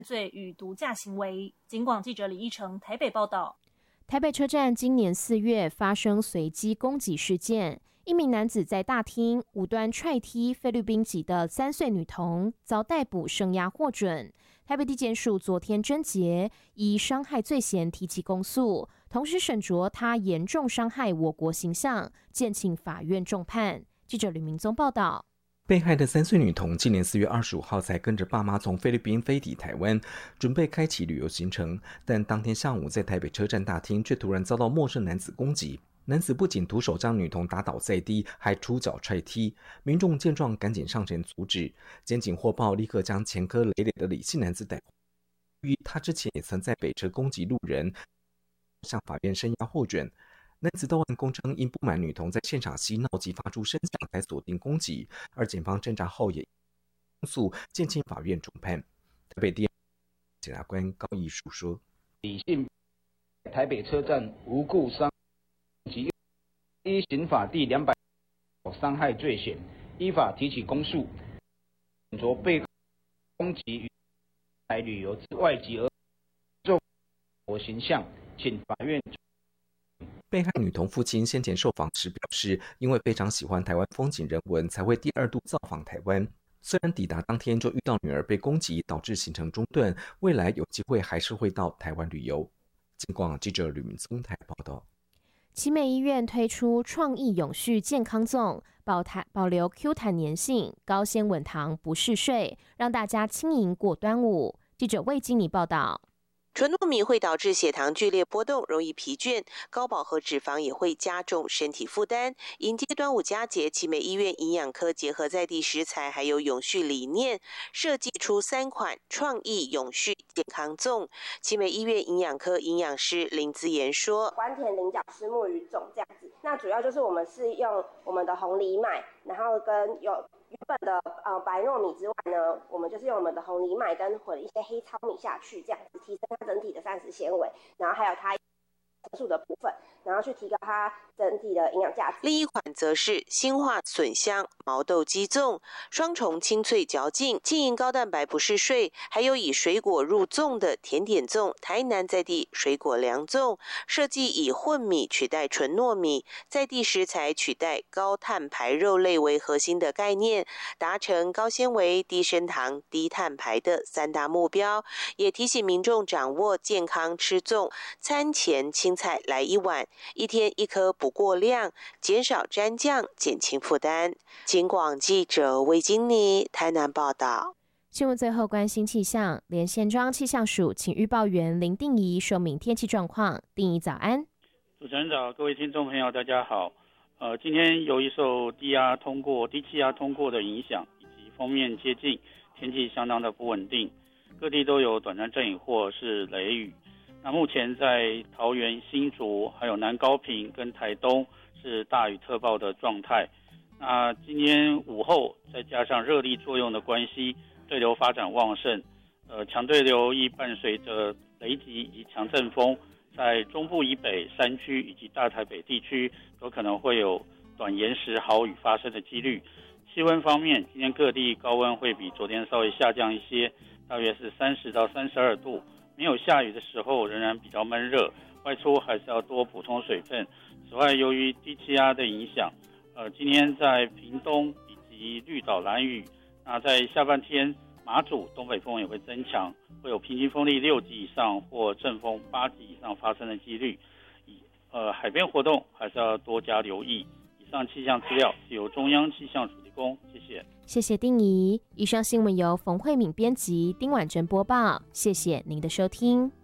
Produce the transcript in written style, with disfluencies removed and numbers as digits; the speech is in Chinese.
罪与毒驾行为。警广记者李义成台北报道。 台北车站今年4月发生随机攻击事件，一名男子在大厅无端踹踢菲律宾籍的3岁女童，遭逮捕声押获准。台北地检署昨天侦结，以伤害罪嫌提起公诉，同时审酌他严重伤害我国形象，建请法院重判。记者吕明宗报道。 被害的3岁女童今年4月25号才跟着爸妈从菲律宾飞抵台湾，准备开启旅游行程，但当天下午在台北车站大厅却突然遭到陌生男子攻击。男子不仅徒手将女童打倒在地，还出脚踹踢。民众见状赶紧上前阻止，检警获报立刻将前科累累的李姓男子逮捕。由于他之前也曾在北车攻击路人，向法院声押获准。男子到案供称，因不满女童在现场嬉闹及发出声响，才锁定攻击。而检方侦查后也公诉，建请法院重判。台北地检察官高义书说：“ 李姓台北车站无故伤及依刑法第200伤害罪嫌，依法提起公诉，着被告攻击与来旅游之外籍而重我形象，请法院。” 被害女童父亲先前受访时表示，因为非常喜欢台湾风景人文，才会第2度造访台湾。虽然抵达当天就遇到女儿被攻击，导致行程中断，未来有机会还是会到台湾旅游。警广记者吕明宗台报道。 奇美医院推出创意永续健康粽，保留 Q 弹粘性、高纤稳糖，不嗜睡，让大家轻盈过端午。记者魏经理报道。 纯糯米会导致血糖剧烈波动，容易疲倦，高饱和脂肪也会加重身体负担。迎接端午佳节，奇美医院营养科结合在地食材还有永续理念，设计出3款创意永续健康粽。奇美医院营养科营养师林姿妍说：“ 关田菱角虱目鱼粽这样子，那主要就是我们是用我们的红藜麦，然后跟有原本的白糯米之外呢，我们就是用我们的红藜麦跟混一些黑糙米下去，这样子提升它整体的膳食纤维，然后还有它色素的部分，然后去提高它整体的营养价值。 另一款则是新化笋香毛豆鸡粽，双重清脆嚼劲，轻盈高蛋白不嗜睡，还有以水果入粽的甜点粽，台南在地水果凉粽，设计以混米取代纯糯米，在地食材取代高碳排肉类为核心的概念，达成高纤维、低升糖、低碳排的3大目标，也提醒民众掌握健康吃粽，餐前青菜来1碗，1天1颗不过量，减少沾酱，减轻负担。警广记者魏金妮台南报道。 新闻最后关心气象，连线中央气象署请预报员林定仪说明天气状况。定仪早安。 主持人早，各位听众朋友大家好。今天由于受低气压通过的影响，以及锋面接近，天气相当的不稳定，各地都有短暂阵雨或是雷雨。那目前在桃园、新竹、还有南高屏跟台东是大雨特报的状态。那今天午后再加上热力作用的关系，对流发展旺盛，强对流亦伴随着雷击以及强阵风，在中部以北山区以及大台北地区都可能会有短延时豪雨发生的几率。气温方面，今天各地高温会比昨天稍微下降一些，大约是30到32度。没有下雨的时候仍然比较闷热，外出还是要多补充水分。此外，由于低气压的影响，今天在屏东以及绿岛兰屿，那在下半天马祖东北风也会增强，会有平均风力6级以上或阵风8级以上发生的几率。海边活动还是要多加留意。以上气象资料是由中央气象署提供，谢谢。 谢谢定仪。以上新闻由冯慧敏编辑，丁婉珍播报。谢谢您的收听。